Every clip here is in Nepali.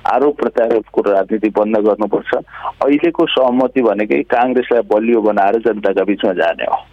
आरोप प्रत्यारोपको राजनीति बन्द गर्नुपर्छ। अहिलेको सहमति भनेकै कांग्रेसलाई बलियो बनाएर जनताका बीचमा जाने हो।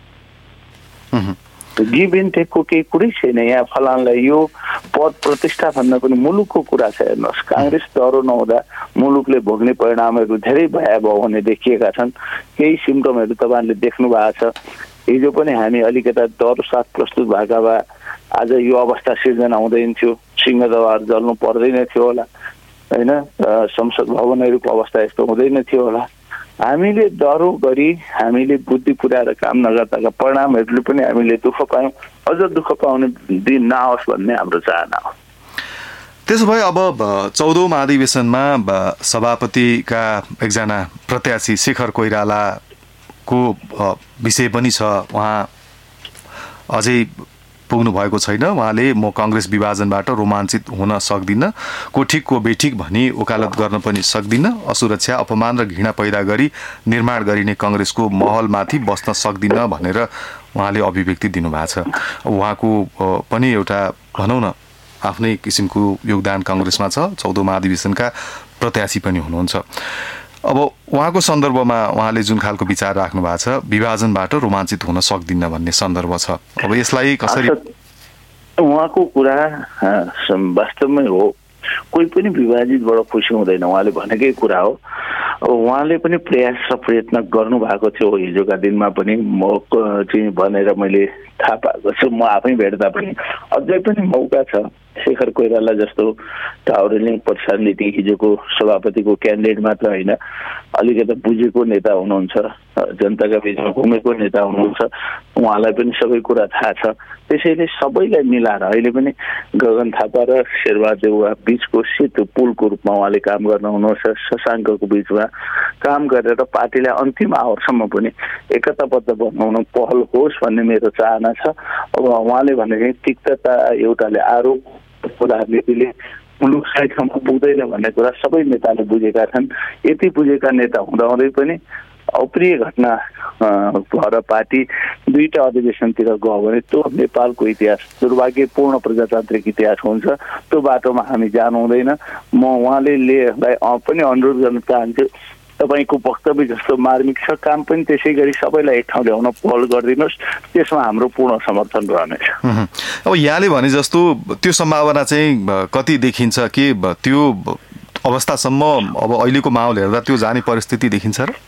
गिभ एन्ड टेकको केही कुरै छैन। यहाँ फलानलाई यो पद प्रतिष्ठा भन्दा पनि मुलुकको कुरा छ। हेर्नुहोस्, कांग्रेस डह्रो नहुँदा मुलुकले भोग्ने परिणामहरू धेरै भयावह हुने देखिएका छन्। केही सिम्टमहरू तपाईँहरूले देख्नु भएको छ। हिजो पनि हामी अलिकता डर साथ प्रस्तुत भएका भए आज यो अवस्था सिर्जना हुँदैन थियो, सिंहदरबार जल्नु पर्दैन थियो होला होइन, संसद भवनहरूको अवस्था यस्तो हुँदैन थियो होला। हामीले डरो गरी हामीले बुद्धि पुर्याएर काम नगर्दाका परिणामहरूले पनि हामीले दुःख पायौँ। अझ दुःख पाउने दिन नआओस् भन्ने हाम्रो चाहना हो। त्यसो भए अब 14औं महाधिवेशनमा सभापतिका एकजना प्रत्याशी शेखर कोइरालाको विषय पनि छ। उहाँ अझै पुग्नु भएको छैन। उहाँले म कांग्रेस विभाजनबाट रोमाञ्चित हुन सक्दिनँ, को ठिक को बेठिक भनी वकालत गर्न पनि सक्दिनँ, असुरक्षा अपमान र घृणा पैदा गरी निर्माण गरिने कांग्रेसको महलमाथि बस्न सक्दिनँ भनेर उहाँले अभिव्यक्ति दिनुभएको छ। उहाँको पनि एउटा भनौँ न आफ्नै किसिमको योगदान कांग्रेसमा छ। 14औं महाधिवेशनका प्रत्याशी पनि हुनुहुन्छ। अब उहाँको सन्दर्भमा उहाँले जुन खालको विचार राख्नु भएको छ, विभाजनबाट रोमाञ्चित हुन सक्दिन्न भन्ने सन्दर्भ छ। अब यसलाई कसरी? उहाँको कुरा वास्तवमै हो। कोही पनि विभाजितबाट खुसी हुँदैन, उहाँले भनेकै कुरा हो। अब उहाँले पनि प्रयास र प्रयत्न गर्नु भएको थियो हिजोका दिनमा पनि। म चाहिँ भनेर मैले थाहा पाएको छु। म आफै भेट्दा पनि अझै पनि मौका छ। शेखर कोइराला जस्तो टाउरेलिङ पर्सनालिटी हिजोको सभापतिको क्यान्डिडेट मात्र होइन, अलिकति बुझेको नेता हुनुहुन्छ, जनताका बीचमा घुमेको नेता हुनुहुन्छ। उहाँलाई पनि सबै कुरा थाहा छ। त्यसैले सबैलाई मिलाएर अहिले पनि गगन थापा र शेरबहादेव बीचको सेतु पुलको रूपमा उहाँले काम गर्न हुनुहुन्छ। शशाङ्कको बीचमा काम गरेर पार्टीलाई अन्तिम आवरसम्म पनि एकताबद्ध बनाउन पहल होस् भन्ने मेरो चाहना छ। अब उहाँले भनेको तिक्तता एउटाले आरोप राजनीतिले मुलुक सही ठाउँमा पुग्दैन भन्ने कुरा सबै नेताले बुझेका छन्। यति बुझेका नेता हुँदाहुँदै पनि अप्रिय घटना भएर पार्टी दुईटा अधिवेशनतिर गयो भने त्यो नेपालको इतिहास दुर्भाग्यपूर्ण प्रजातान्त्रिक इतिहास हुन्छ। त्यो बाटोमा हामी जानु हुँदैन। म उहाँले पनि अनुरोध गर्न चाहन्छु, तपाईँको वक्तव्य जस्तो मार्मिक छ, काम पनि त्यसै गरी सबैलाई एक ठाउँ ल्याउन पहल गरिदिनुहोस्। त्यसमा हाम्रो पूर्ण समर्थन रहनेछ। अब यहाँले भने जस्तो त्यो सम्भावना चाहिँ कति देखिन्छ कि त्यो अवस्थासम्म अब अहिलेको माहौल हेर्दा त्यो जाने परिस्थिति देखिन्छ र?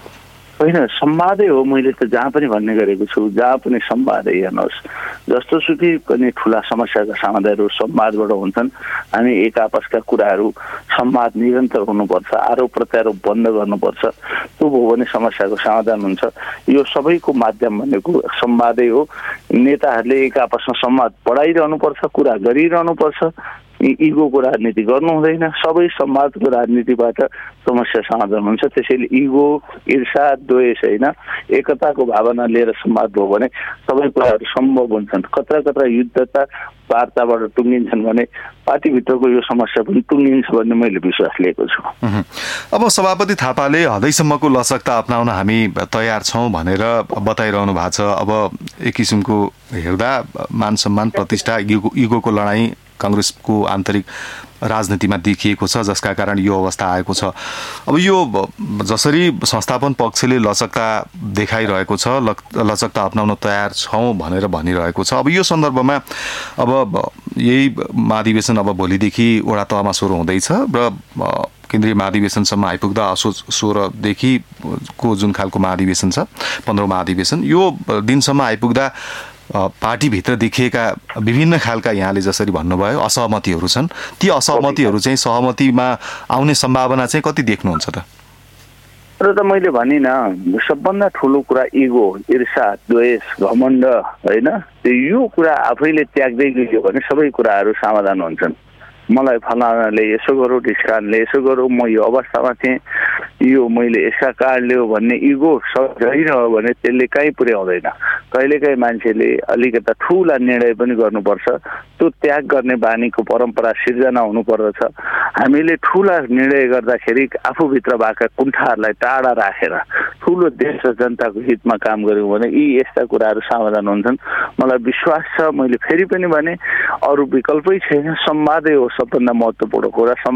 होइन, संवादै हो। मैले त जहाँ पनि भन्ने गरेको छु, जहाँ पनि संवादै। हेर्नुहोस्, जस्तो सुकै पनि ठुला समस्याका समाधानहरू संवादबाट हुन्छन्। हामी एक आपसका कुराहरू संवाद निरन्तर हुनुपर्छ। आरोप प्रत्यारोप बन्द गर्नुपर्छ। त्यो भयो भने समस्याको समाधान हुन्छ। यो सबैको माध्यम भनेको संवादै हो। नेताहरूले एक आपसमा संवाद बढाइरहनुपर्छ, कुरा गरिरहनुपर्छ। इगोको राजनीति गर्नु हुँदैन। सबै संवादको राजनीतिबाट समस्या समाधान हुन्छ। त्यसैले इगो, ईर्षा, द्वेष होइन, एकताको भावना लिएर संवाद भयो भने सबै कुराहरू सम्भव हुन्छन्। कता कता युद्धता वार्ताबाट टुङ्गिन्छन् भने पार्टीभित्रको यो समस्या पनि टुङ्गिन्छ भन्ने मैले विश्वास लिएको छु। अब सभापति थापाले हदैसम्मको लचकता अप्नाउन हामी तयार छौँ भनेर बताइरहनु भएको छ। अब एक किसिमको हेर्दा मान सम्मान, प्रतिष्ठा, इगोको लडाईँ कांग्रेसको आन्तरिक राजनीतिमा देखिएको छ, जसका कारण यो अवस्था आएको छ। अब यो जसरी संस्थापन पक्षले लचकता देखाइरहेको छ, लचकता अप्नाउन तयार छौँ भनेर भनिरहेको छ। अब यो सन्दर्भमा अब यही महाधिवेशन अब भोलिदेखि वडा तहमा सुरु हुँदैछ र केन्द्रीय महाधिवेशनसम्म आइपुग्दा असोज 16 देखि को जुन खालको महाधिवेशन छ, 15औं महाधिवेशन, यो दिनसम्म आइपुग्दा पार्टीभित्र देखिएका विभिन्न खालका यहाँले जसरी भन्नुभयो असहमतिहरू छन्। ती असहमतिहरू चाहिँ सहमतिमा आउने सम्भावना चाहिँ कति देख्नुहुन्छ त? र त मैले भनिनँ, सबभन्दा ठुलो कुरा इगो, ईर्षा, द्वेष, घमण्ड होइन, यो कुरा आफैले त्याग्दै गयो भने सबै कुराहरू समाधान हुन्छन्। मलाई फलानाले यसो गरौँ, ढिस्कानले यसो गरौँ, म यो अवस्थामा थिएँ, यो मैले यसका कार्ड ल्याऊ भन्ने इगो सजिरह्यो भने त्यसले कहीँ पुर्याउँदैन। कहिलेकाहीँ मान्छेले अलिकता ठुला निर्णय पनि गर्नुपर्छ। त्यो त्याग गर्ने बानीको परम्परा सिर्जना हुनुपर्दछ। हामीले ठुला निर्णय गर्दाखेरि आफूभित्र भएका कुण्ठाहरूलाई टाढा राखेर ठुलो देश र जनताको हितमा काम गऱ्यौँ भने यी यस्ता कुराहरू समाधान हुन्छन्। मलाई विश्वास छ। मैले फेरि पनि भने अरू विकल्पै छैन, संवादै हो सबभन्दा महत्त्वपूर्ण कुरा।